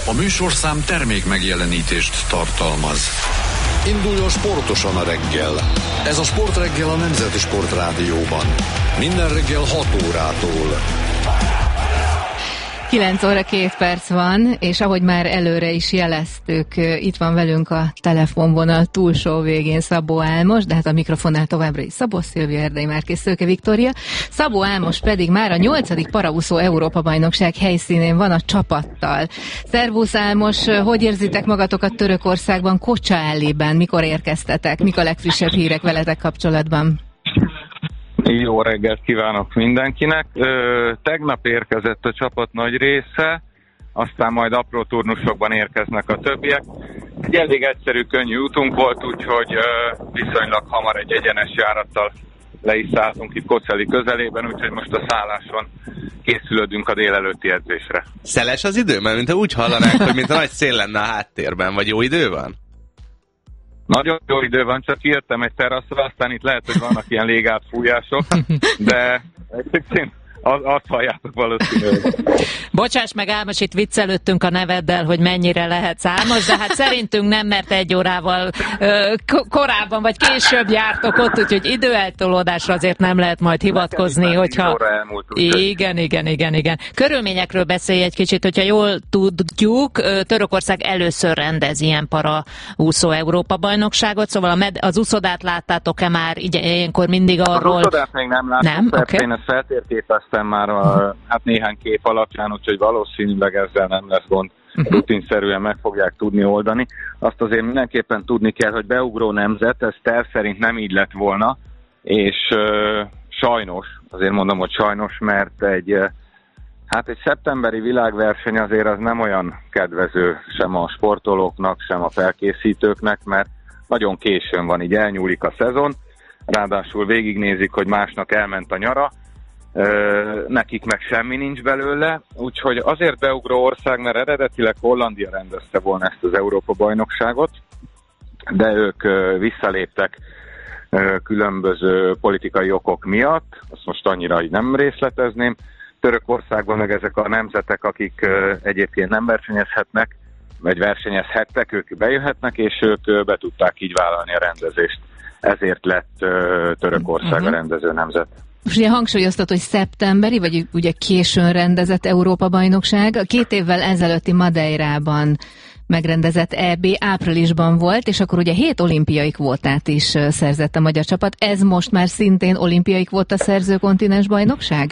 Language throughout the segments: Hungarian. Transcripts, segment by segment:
A műsorszám termék megjelenítést tartalmaz. Induljon sportosan a reggel. Ez a Sportreggel a Nemzeti Sportrádióban. Minden reggel 6 órától. 9 óra 2 perc van, és ahogy már előre is jeleztük, itt van velünk a telefonvonal túlsó végén Szabó Álmos, de hát a mikrofonnál továbbra is Szabó Szilvia, Erdei Márkész, Szőke Viktória. Szabó Álmos pedig már a 8. paraúszó Európa-bajnokság helyszínén van a csapattal. Szervusz Álmos, hogy érzitek magatokat Törökországban, Kocaeliben? Mikor érkeztetek? Mik a legfrissebb hírek veletek kapcsolatban? Jó reggelt kívánok mindenkinek. Tegnap érkezett a csapat nagy része, aztán majd apró turnusokban érkeznek a többiek. Egy elég egyszerű, könnyű útunk volt, úgyhogy viszonylag hamar egy egyenes járattal le is szálltunk itt Kocaeli közelében, úgyhogy most a szálláson készülődünk a délelőtti edzésre. Szeles az idő? Mert mintha úgy hallanánk, hogy mint a nagy szél lenne a háttérben, vagy jó idő van? Nagyon jó idő van, csak kijöttem egy teraszra, aztán itt lehet, hogy vannak ilyen légátfújások, de egyébként azt halljátok valószínűleg. Bocsáss meg, Álmos, itt viccelődtünk a neveddel, hogy mennyire lehetsz Álmos, de hát szerintünk nem, mert 1 órával korábban vagy később jártok ott, úgyhogy időeltolódásra azért nem lehet majd hivatkozni, hogyha... Igen. Körülményekről beszélj egy kicsit, hogyha jól tudjuk, Törökország először rendez ilyen paraúszó Európa-bajnokságot, szóval az úszodát láttátok-e már ilyenkor mindig arról... Az úszodát még nem láttuk, nem? Persze Okay. Én ezt feltérképeztem már néhány kép alapján, úgyhogy valószínűleg ezzel nem lesz gond. Rutinszerűen meg fogják tudni oldani. Azt azért mindenképpen tudni kell, hogy beugró nemzet, ez terv szerint nem így lett volna, és sajnos, azért mondom, hogy sajnos, mert egy szeptemberi világverseny azért az nem olyan kedvező sem a sportolóknak, sem a felkészítőknek, mert nagyon későn van, így elnyúlik a szezon, ráadásul végignézik, hogy másnak elment a nyara, nekik meg semmi nincs belőle, úgyhogy azért beugró ország, mert eredetileg Hollandia rendezte volna ezt az Európa-bajnokságot, de ők visszaléptek különböző politikai okok miatt, azt most annyira így nem részletezném. Törökországban meg ezek a nemzetek, akik egyébként nem versenyezhetnek, vagy versenyezhettek, ők bejöhetnek, és ők be tudták így vállalni a rendezést. Ezért lett Törökország a rendező nemzet. Most ugye hangsúlyoztat, hogy szeptemberi, vagy ugye későn rendezett Európa-bajnokság. A 2 évvel ezelőtti Madeirában megrendezett EB áprilisban volt, és akkor ugye 7 olimpiai kvótát is szerzett a magyar csapat. Ez most már szintén olimpiai kvóta szerző kontinens bajnokság?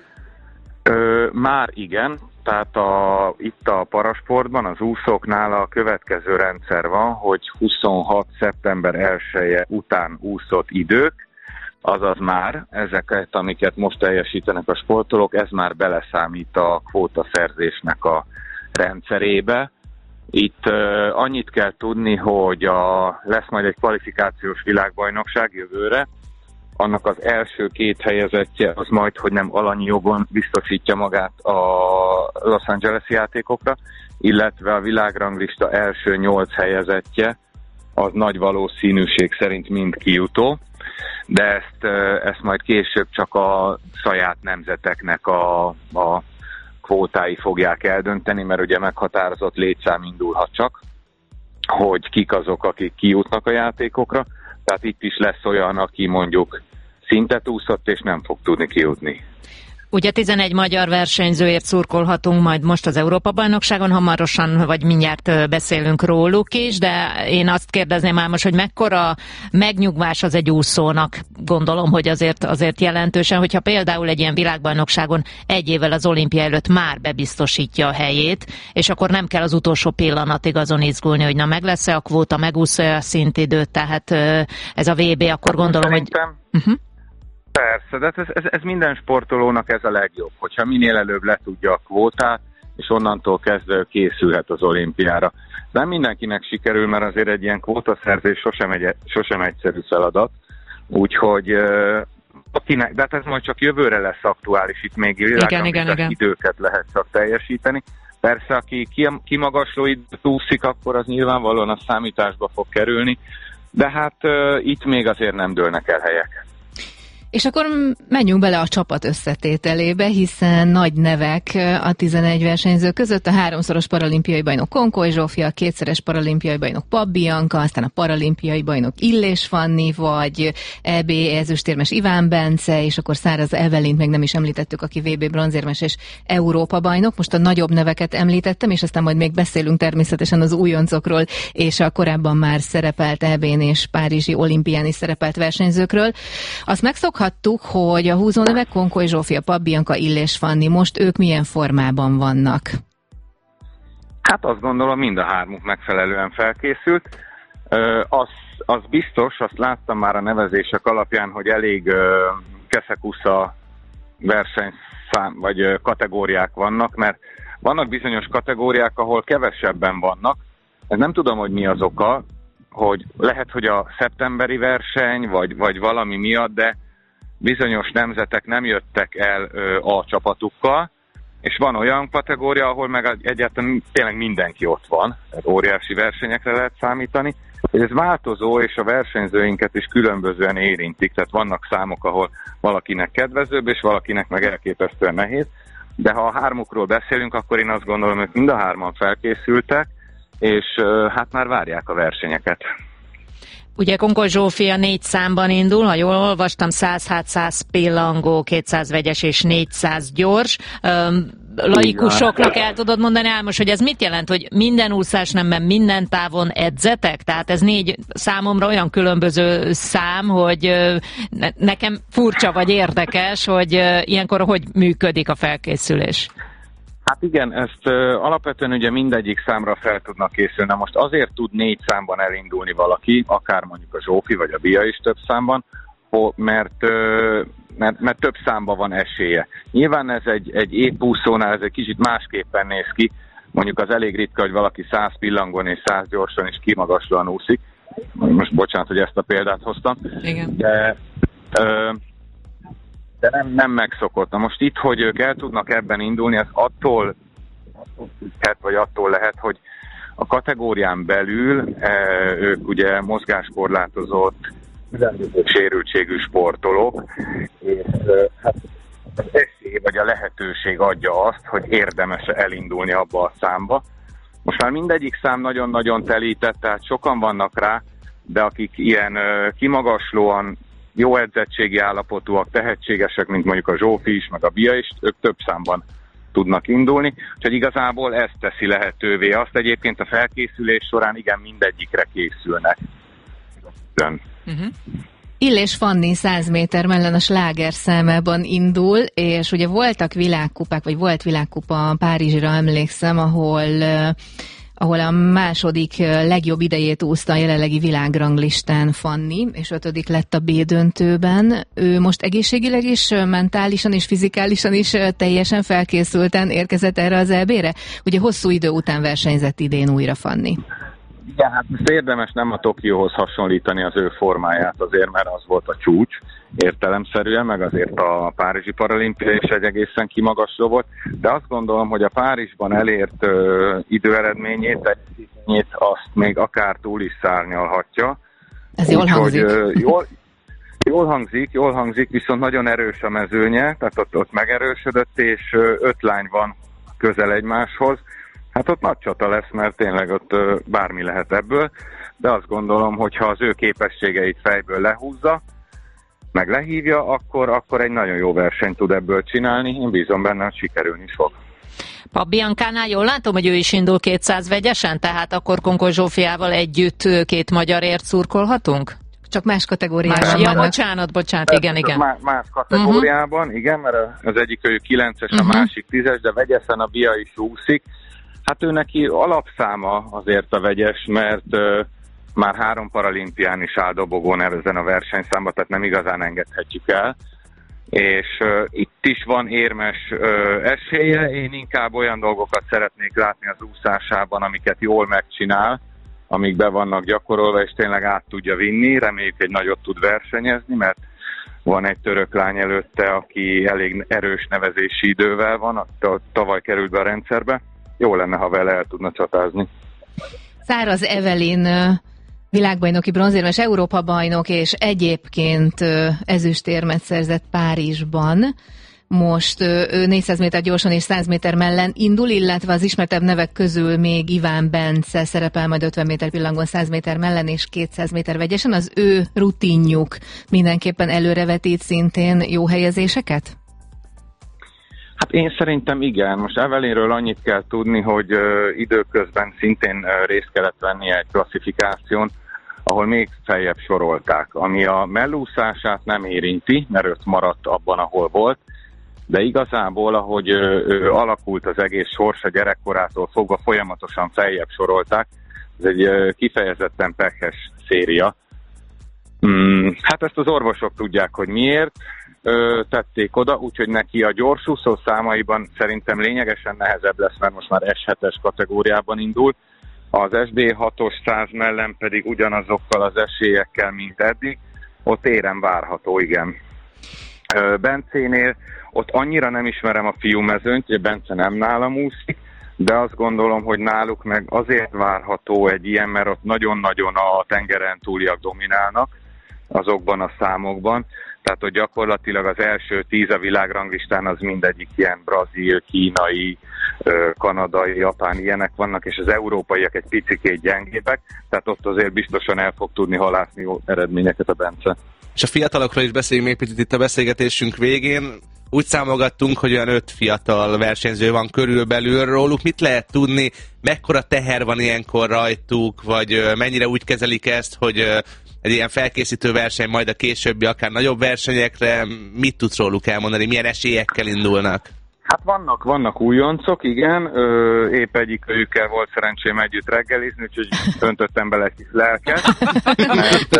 Már igen, tehát itt a parasportban az úszóknál a következő rendszer van, hogy 26. szeptember 1-e után úszott idők, azaz már ezeket, amiket most teljesítenek a sportolók, ez már beleszámít a kvótaszerzésnek a rendszerébe. Itt annyit kell tudni, hogy lesz majd egy kvalifikációs világbajnokság jövőre, annak az első 2 helyezettje az majd, hogy nem alanyi jogon biztosítja magát a Los Angeles-i játékokra, illetve a világranglista első 8 helyezettje az nagy valószínűség szerint mind kijutó, de ezt majd később csak a saját nemzeteknek a kvótái fogják eldönteni, mert ugye meghatározott létszám indulhat csak, hogy kik azok, akik kijutnak a játékokra, tehát itt is lesz olyan, aki mondjuk szintet úszott, és nem fog tudni kijutni. Ugye 11 magyar versenyzőért szurkolhatunk majd most az Európa-bajnokságon, hamarosan vagy mindjárt beszélünk róluk is, de én azt kérdezném már most, hogy mekkora megnyugvás az egy úszónak, gondolom, hogy azért jelentősen, hogyha például egy ilyen világbajnokságon 1 évvel az olimpia előtt már bebiztosítja a helyét, és akkor nem kell az utolsó pillanatig azon izgulni, hogy na meg lesz-e a kvóta, megúszja a szintidőt, tehát ez a VB, akkor gondolom, hogy... Persze, de ez minden sportolónak ez a legjobb, hogyha minél előbb letudja a kvótát, és onnantól kezdve készülhet az olimpiára. Nem mindenkinek sikerül, mert azért egy ilyen kvótaszerzés sosem egyszerű feladat, úgyhogy de hát ez majd csak jövőre lesz aktuális, itt még világranglistás időket lehet csak teljesíteni. Persze, aki kimagasló időt úszik, akkor az nyilvánvalóan a számításba fog kerülni, de hát itt még azért nem dőlnek el helyek. És akkor menjünk bele a csapat összetételébe, hiszen nagy nevek a 11 versenyző között, a 3-szoros paralimpiai bajnok Konkoly Zsófia, a 2-szeres paralimpiai bajnok Papp Bianca, aztán a paralimpiai bajnok Illés Fanni, vagy EB ezüstérmes Iván Bence, és akkor Száraz Evelint még nem is említettük, aki VB bronzérmes és Európa bajnok. Most a nagyobb neveket említettem, és aztán majd még beszélünk természetesen az újoncokról, és a korábban már szerepelt EB-n és Párizsi olimpián is szerepelt versenyzőkről. Azt megszokhattuk, hogy a húzónevek Konkoly Zsófia, Papp Bianca, Illés Fanni, most ők milyen formában vannak? Hát azt gondolom, mind a hármuk megfelelően felkészült. Az biztos, azt láttam már a nevezések alapján, hogy elég keszekusza versenyszám vagy kategóriák vannak, mert vannak bizonyos kategóriák, ahol kevesebben vannak. Nem tudom, hogy mi az oka, hogy lehet, hogy a szeptemberi verseny, vagy valami miatt, de bizonyos nemzetek nem jöttek el a csapatukkal, és van olyan kategória, ahol meg egyáltalán tényleg mindenki ott van, óriási versenyekre lehet számítani. Ez változó, és a versenyzőinket is különbözően érintik, tehát vannak számok, ahol valakinek kedvezőbb, és valakinek meg elképesztően nehéz, de ha a hármukról beszélünk, akkor én azt gondolom, hogy mind a hárman felkészültek, és hát már várják a versenyeket. Ugye Konkoly Zsófia 4 számban indul, ha jól olvastam, 100 hát 100 pillangó, 200 vegyes és 400 gyors. Laikusoknak el tudod mondani, Álmos, hogy ez mit jelent, hogy minden úszásnemben, minden távon edzetek? Tehát ez 4 számomra olyan különböző szám, hogy nekem furcsa vagy érdekes, hogy ilyenkor hogy működik a felkészülés. Hát igen, ezt alapvetően ugye mindegyik számra fel tudnak készülni. Most azért tud 4 számban elindulni valaki, akár mondjuk a Zsófi vagy a Bia is több számban, mert több számban van esélye. Nyilván ez egy épúszónál ez egy kicsit másképpen néz ki. Mondjuk az elég ritka, hogy valaki 100 pillangon és 100 gyorsan is kimagaslóan úszik. Most bocsánat, hogy ezt a példát hoztam. Igen. De nem megszokott. Na most itt, hogy ők el tudnak ebben indulni, az attól lehet, hogy a kategórián belül ők ugye mozgáskorlátozott, sérültségű sportolók, és hát az esély vagy a lehetőség adja azt, hogy érdemes elindulni abba a számba. Most már mindegyik szám nagyon-nagyon telített, tehát sokan vannak rá, de akik ilyen kimagaslóan jó edzettségi állapotúak, tehetségesek, mint mondjuk a Zsófi is, meg a Bia is, ők több számban tudnak indulni. Úgyhogy igazából ez teszi lehetővé azt. Egyébként a felkészülés során igen, mindegyikre készülnek. Illés Fanni 100 méter mellen a slágerszámában indul, és ugye voltak világkupák, vagy volt világkupa Párizsira, emlékszem, ahol a második legjobb idejét úszta a jelenlegi világranglistán Fanni, és 5. lett a B-döntőben. Ő most egészségileg is, mentálisan és fizikálisan is teljesen felkészülten érkezett erre az EB-re? Ugye hosszú idő után versenyzett idén újra Fanni. Igen, hát ezt érdemes nem a Tokióhoz hasonlítani az ő formáját azért, mert az volt a csúcs értelemszerűen, meg azért a Párizsi Paralimpia is egy egészen kimagasló volt, de azt gondolom, hogy a Párizsban elért időeredményét, azt még akár túl is szárnyalhatja. Ez jól hangzik. Jól hangzik, viszont nagyon erős a mezőnye, tehát ott megerősödött, és 5 lány van közel egymáshoz. Hát ott nagy csata lesz, mert tényleg ott bármi lehet ebből, de azt gondolom, hogy ha az ő képességeit fejből lehúzza, meg lehívja, akkor egy nagyon jó versenyt tud ebből csinálni. Én bízom benne, hogy sikerülni is fog. Papp Biancánál jól látom, hogy ő is indul 200 vegyesen, tehát akkor Konkoly Zsófiával együtt 2 magyarért szurkolhatunk? Csak más kategóriában. Ja, bocsánat, igen. Más kategóriában, igen, mert az egyik ő 9-es, a másik 10-es, de vegyesen a Bia is úszik. Hát ő neki alapszáma azért a vegyes, mert már 3 paralimpián is áll dobogón ezen a versenyszámban, tehát nem igazán engedhetjük el. És itt is van érmes esélye, én inkább olyan dolgokat szeretnék látni az úszásában, amiket jól megcsinál, amik be vannak gyakorolva, és tényleg át tudja vinni. Reméljük, egy nagyot tud versenyezni, mert van egy török lány előtte, aki elég erős nevezési idővel van, tavaly került be a rendszerbe. Jó lenne, ha vele el tudna csatázni. Száraz Evelin Világbajnoki bronzérmes, Európa-bajnok, és egyébként ezüstérmet szerzett Párizsban. Most ő 400 méter gyorsan és 100 méter mellen indul, illetve az ismertebb nevek közül még Iván Bence szerepel majd 50 méter pillangon 100 méter mellen és 200 méter vegyesen. Az ő rutinjuk mindenképpen előrevetít szintén jó helyezéseket? Hát én szerintem igen. Most Evelinről annyit kell tudni, hogy időközben szintén részt kellett vennie egy klasszifikáción, ahol még feljebb sorolták, ami a mellúszását nem érinti, mert őt maradt abban, ahol volt, de igazából, ahogy alakult az egész sorsa gyerekkorától fogva, folyamatosan feljebb sorolták. Ez egy kifejezetten pekhes széria. Hát ezt az orvosok tudják, hogy miért tették oda, úgyhogy neki a gyorsúszó számaiban szerintem lényegesen nehezebb lesz, mert most már S7-es kategóriában indul. Az SD6-os 100 mellen pedig ugyanazokkal az esélyekkel, mint eddig, ott érem várható, igen. Bencénél ott annyira nem ismerem a fiúmezőnyt, hogy Bence nem nálam úszik, de azt gondolom, hogy náluk meg azért várható egy ilyen, mert ott nagyon-nagyon a tengeren túliak dominálnak azokban a számokban. Tehát, hogy gyakorlatilag az első 10 a világranglistán az mindegyik ilyen brazil, kínai, kanadai, japán ilyenek vannak, és az európaiak egy picikét gyengébbek, tehát ott azért biztosan el fog tudni halászni jó eredményeket a Bence. És a fiatalokról is beszéljünk még picit itt a beszélgetésünk végén. Úgy számolgattunk, hogy olyan 5 fiatal versenyző van körülbelül róluk. Mit lehet tudni, mekkora teher van ilyenkor rajtuk, vagy mennyire úgy kezelik ezt, hogy egy ilyen felkészítő verseny, majd a későbbi akár nagyobb versenyekre, mit tudsz róluk elmondani, milyen esélyekkel indulnak? Hát vannak újoncok, igen, épp egyikőjükkel volt szerencsém együtt reggelizni, úgyhogy öntöttem bele egy kis lelket, mert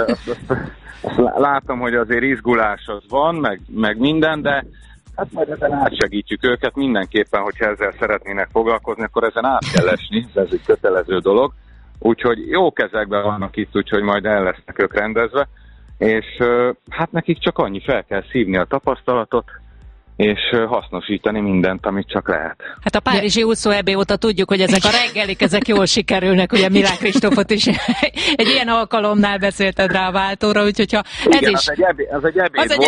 azt látom, hogy azért izgulás az van, meg minden, de hát majd ezen átsegítjük őket mindenképpen, hogyha ezzel szeretnének foglalkozni, akkor ezen át kell esni, ez egy kötelező dolog. Úgyhogy jó kezekben vannak itt, úgyhogy majd el lesznek ők rendezve, és hát nekik csak annyi, fel kell szívni a tapasztalatot, és hasznosítani mindent, amit csak lehet. Hát a párizsi úszó EB óta tudjuk, hogy ezek a reggelik, ezek jól sikerülnek, ugye Milák Kristófot is egy ilyen alkalomnál beszélted rá a váltóra, úgyhogy ha ez igen, is... az egy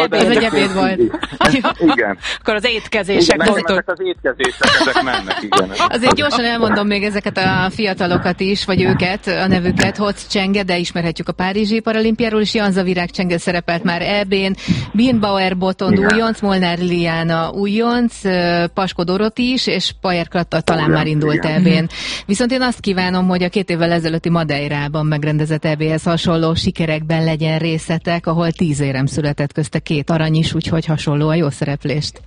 ebéd volt. Igen. Akkor az étkezések fontos. Ezek az étkezések, ezek mennek, igen. Azért gyorsan elmondom még ezeket a fiatalokat is, vagy őket, a nevüket. Hotz Csenge, de ismerhetjük a Párizsi paralimpiáról is, Janza Virág Csenge szerepelt már EB-n, Birnbauer Botond újonc, Molnár Liliana újonc, Pasko Doroti is, és Pajer Klatta talán már indult EB-n. Viszont én azt kívánom, hogy a 2 évvel ezelőtti Madeirában megrendezett EB-hez hasonló sikerekben legyen részletek, ahol 10 érem született, közte 2 arany is, úgyhogy hasonló a jó szereplést.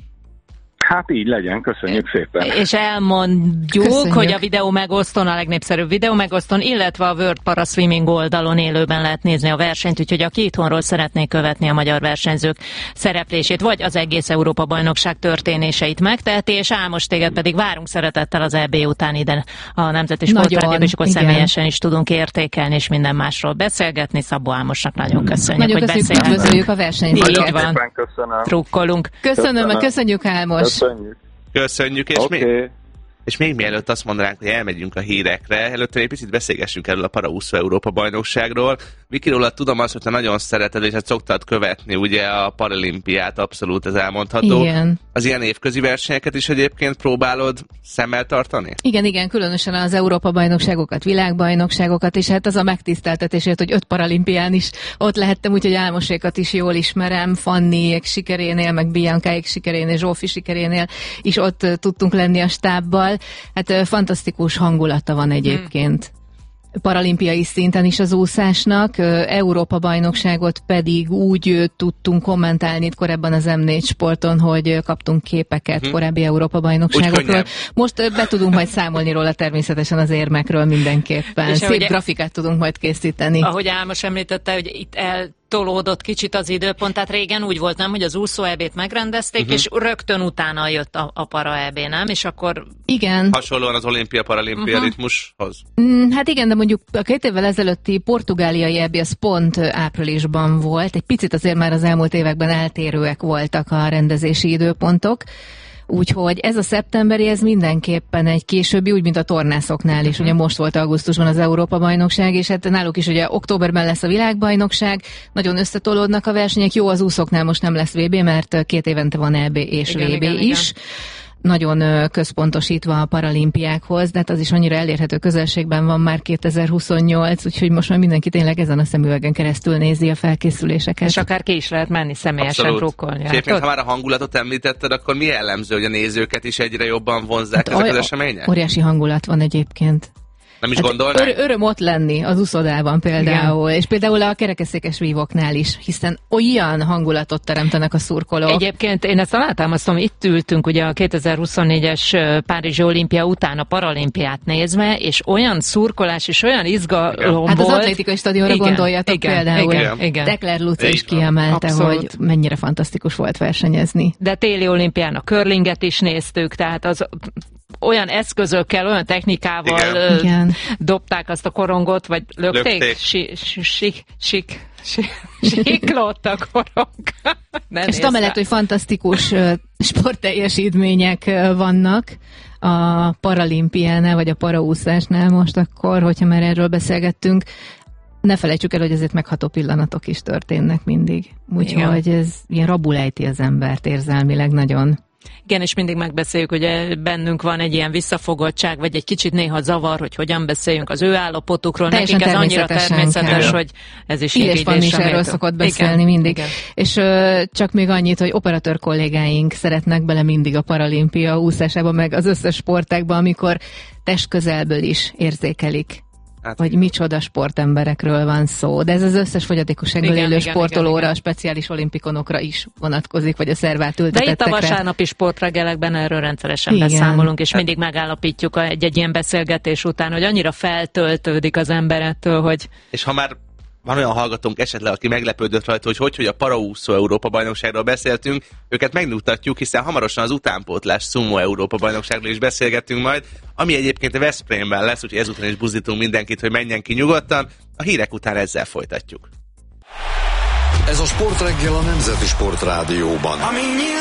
Hát így legyen, köszönjük szépen. És elmondjuk, hogy a videó megosztón, a legnépszerűbb videó megosztón, illetve a World Para Swimming oldalon élőben lehet nézni a versenyt, úgyhogy aki itthonról szeretné követni a magyar versenyzők szereplését, vagy az egész Európa-bajnokság történéseit megteheti, és Ámos, téged pedig várunk szeretettel az EB után ide a Nemzeti Sportrádióban, és akkor személyesen is tudunk értékelni, és minden másról beszélgetni. Szabó Ámosnak nagyon köszönjük, hogy beszélhetünk. Üdvözöljük a versenyzőket. Így van. Trukkolunk. Köszönjük, Álmos. Köszönjük, és még mielőtt azt mondanánk, hogy elmegyünk a hírekre, előtte egy picit beszélgessünk erről a paraúszó Európa-bajnokságról. Vikiról tudom azt, hogy te nagyon szereted, és hát szoktad követni ugye a paralimpiát, abszolút ez elmondható. Igen. Az ilyen évközi versenyeket is egyébként próbálod szemmel tartani? Igen, különösen az Európa-bajnokságokat, világbajnokságokat, és hát az a megtiszteltetésért, hogy 5 paralimpián is ott lehettem, úgyhogy Álmosékat is jól ismerem, Fanniék sikerénél, meg Biancaék sikerénél, Zsófi sikerénél is ott tudtunk lenni a stábbal. Hát fantasztikus hangulata van egyébként. Paralimpiai szinten is az úszásnak, Európa-bajnokságot pedig úgy tudtunk kommentálni itt korábban az M4 Sporton, hogy kaptunk képeket korábbi Európa-bajnokságokról. Most be tudunk majd számolni róla természetesen az érmekről mindenképpen. És szép grafikát tudunk majd készíteni. Ahogy Álmos említette, hogy itt eltolódott kicsit az időpont, tehát régen úgy volt, nem, hogy az úszó EB-t megrendezték, és rögtön utána jött a para EB, nem? És akkor... Igen. Hasonlóan az olimpia-paralimpia ritmushoz? Hát igen, de mondjuk a 2 évvel ezelőtti portugáliai EB az pont áprilisban volt. Egy picit azért már az elmúlt években eltérőek voltak a rendezési időpontok. Úgyhogy ez a szeptemberi, ez mindenképpen egy későbbi, úgy, mint a tornászoknál is. Ugye most volt augusztusban az Európa-bajnokság, és hát náluk is ugye októberben lesz a világbajnokság, nagyon összetolódnak a versenyek. Jó, az úszóknál most nem lesz VB, mert 2 évente van EB és VB is. Igen. Nagyon központosítva a paralimpiákhoz, de hát az is annyira elérhető közelségben van már 2028, úgyhogy most már mindenki tényleg ezen a szemüvegen keresztül nézi a felkészüléseket. És akár ki is lehet menni személyesen drukkolni. Egyébként, ha már a hangulatot említetted, akkor mi jellemző, hogy a nézőket is egyre jobban vonzzák ezek az események? Óriási hangulat van egyébként. Nem is gondolnák? Öröm ott lenni az úszodában például, igen. És például a kerekesszékes vívóknál is, hiszen olyan hangulatot teremtenek a szurkolók. Egyébként én ezt alátámasztom, itt ültünk ugye a 2024-es Párizsi olimpia után a paralimpiát nézve, és olyan szurkolás és olyan izgalom volt. Hát az atlétikai stadionra gondoljatok például. Igen. Dekler Luca is kiemelte, abszolút, hogy mennyire fantasztikus volt versenyezni. De téli olimpián a curlinget is néztük, tehát az olyan eszközökkel, olyan technikával dobták azt a korongot, vagy lökték? Siklott a korong. És amellett, hogy fantasztikus sportteljesítmények vannak a paralimpiánál, vagy a paraúszásnál most akkor, hogyha már erről beszélgettünk, ne felejtsük el, hogy ezért megható pillanatok is történnek mindig. Úgyhogy ez ilyen rabulejti az embert érzelmileg nagyon. Igen, és mindig megbeszéljük, hogy bennünk van egy ilyen visszafogottság, vagy egy kicsit néha zavar, hogy hogyan beszéljünk az ő állapotukról. Teljesen nekik ez annyira természetes, hogy ez is így is erről szokott beszélni mindig. Igen. És csak még annyit, hogy operatőr kollégáink szeretnek bele mindig a paralimpia úszásába, meg az összes sportákban, amikor testközelből is érzékelik. Hát, hogy micsoda sportemberekről van szó. De ez az összes fogyatékossággal élő sportolóra, a speciális olimpikonokra is vonatkozik, vagy a szervát ültetettekre. De itt a vasárnapi sportreggelekben erről rendszeresen beszámolunk, és mindig megállapítjuk egy ilyen beszélgetés után, hogy annyira feltöltődik az ember ettől, hogy... És ha már van olyan hallgatónk esetleg, aki meglepődött rajta, hogy a paraúszó Európa-bajnokságról beszéltünk, őket megnyugtatjuk, hiszen hamarosan az utánpótlás Sumo Európa-bajnokságról is beszélgetünk majd, ami egyébként a Veszprémben lesz, úgyhogy ezután is buzdítunk mindenkit, hogy menjen ki nyugodtan. A hírek után ezzel folytatjuk. Ez a Sportreggel a Nemzeti Sportrádióban.